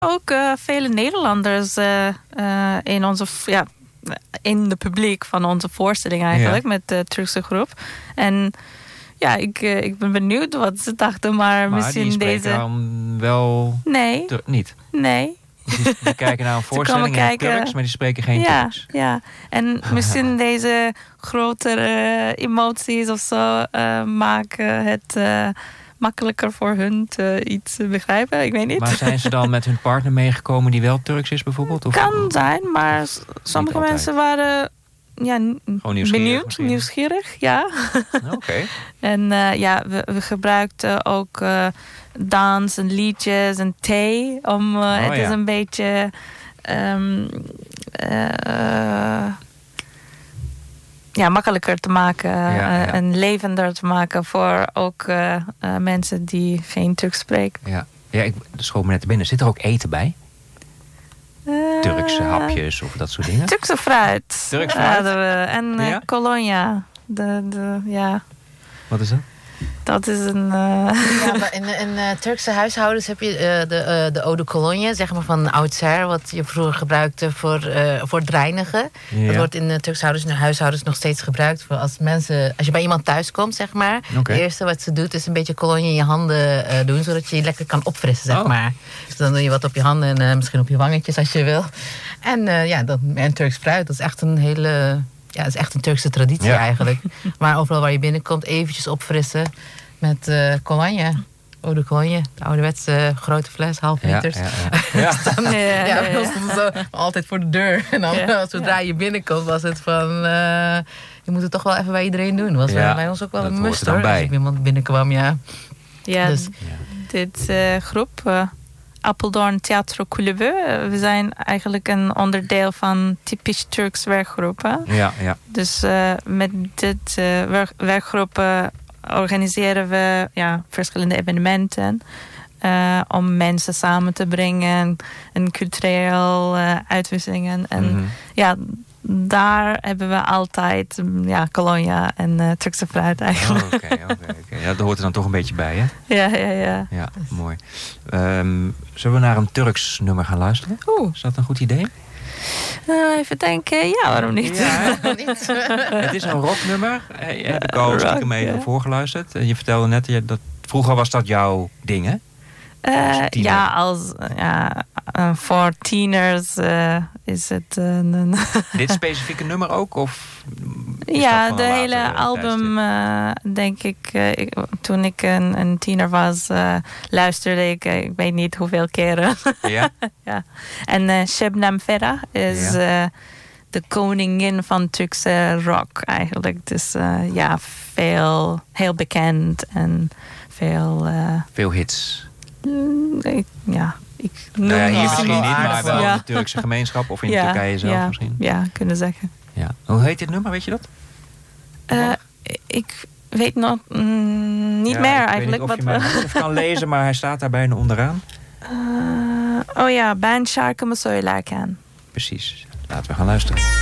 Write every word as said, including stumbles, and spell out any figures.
Ook uh, vele Nederlanders uh, uh, in onze ja, in de publiek van onze voorstelling eigenlijk, ja. met de Turkse groep. En ja, ik, uh, ik ben benieuwd wat ze dachten, maar, maar misschien die deze. Dan wel. Nee. Te... Niet. Nee. Die, die kijken naar een voorstelling in kijken... Turks, maar die spreken geen ja, Turks. Ja, en misschien deze grotere emoties of zo uh, maken het uh, makkelijker voor hun te iets begrijpen. Ik weet niet. Maar zijn ze dan met hun partner meegekomen die wel Turks is bijvoorbeeld? Of kan zijn, maar sommige mensen waren ja, Gewoon nieuwsgierig, benieuwd, misschien. nieuwsgierig, ja. Oké. Okay. En uh, ja, we, we gebruikten ook uh, dans en liedjes en thee. Om, uh, oh, het ja. is een beetje um, uh, ja, makkelijker te maken ja, uh, ja. en levender te maken voor ook uh, uh, mensen die geen Turks spreken. Ja, ja ik schoot me net binnen. Zit er ook eten bij? Uh, Turkse hapjes of dat soort dingen? Turkse fruit. Turkse fruit? We. En uh, ja? Colonia. De, de, ja. Wat is dat? Dat is een... Uh... Ja, maar in, in uh, Turkse huishoudens heb je uh, de, uh, de eau de cologne, zeg maar van oudsher, wat je vroeger gebruikte voor, uh, voor het reinigen. Ja. Dat wordt in uh, Turkse huishoudens, huishoudens nog steeds gebruikt. Voor als, mensen, als je bij iemand thuis komt, zeg maar. Okay. Het eerste wat ze doet is een beetje cologne in je handen uh, doen, zodat je je lekker kan opfrissen, zeg oh. maar. Dus dan doe je wat op je handen en uh, misschien op je wangetjes als je wil. En uh, ja, dat, en Turks fruit, dat is echt een hele... Ja, dat is echt een Turkse traditie ja. eigenlijk. Maar overal waar je binnenkomt, eventjes opfrissen met uh, cologne. Eau de cologne, de ouderwetse grote fles, half liters. Ja, ja, ja. ja. dan, ja, ja, ja. Zo, altijd voor de deur. En dan, ja. zodra je binnenkomt, was het van... Uh, je moet het toch wel even bij iedereen doen. Was ja. bij ons ook wel dat een must, hoor. Als iemand binnenkwam, ja. Ja, dus. ja. dit uh, groep... Uh, Apeldoorn Theatro Kulübü. We zijn eigenlijk een onderdeel van typisch Turks werkgroepen. Ja, ja. Dus uh, met dit uh, werk, werkgroepen organiseren we ja, verschillende evenementen. Uh, om mensen samen te brengen. En cultureel uh, uitwisselingen. En mm-hmm. ja, daar hebben we altijd ja, colonia en uh, Turkse fruit eigenlijk. Oké, oh, oké, okay, okay. Ja, dat hoort er dan toch een beetje bij, hè? Ja, ja, ja. Ja, mooi. Um, zullen we naar een Turks nummer gaan luisteren? Oeh. Is dat een goed idee? Uh, even denken, ja, waarom niet? Ja, niet. Het is een rocknummer. Je hebt ik al stiekem mee yeah. voorgeluisterd. Je vertelde net, dat vroeger was dat jouw ding, hè? Uh, ja, als, ja, uh, voor tieners uh, is het... Uh, een Dit specifieke nummer ook? Of ja, de hele album, uh, denk ik, uh, ik... Toen ik een, een tiener was, uh, luisterde ik, uh, ik weet niet hoeveel keren. Ja? ja. En uh, Şebnem Ferah is ja. uh, de koningin van Turkse rock eigenlijk. Dus uh, ja, veel, heel bekend en veel... Uh, veel hits. Ik, ja, ik noem nou ja, hier niet misschien niet, maar wel ja. in de Turkse gemeenschap of in ja, Turkije zelf ja, misschien. Ja, kunnen zeggen. Ja. Hoe heet dit nummer, weet je dat? Uh, ik weet nog mm, niet ja, meer ik eigenlijk. Ik weet niet of wat je maar kan lezen, maar hij staat daar bijna onderaan. Uh, oh ja, Ben şarkımı söylerken. Precies. Laten we gaan luisteren.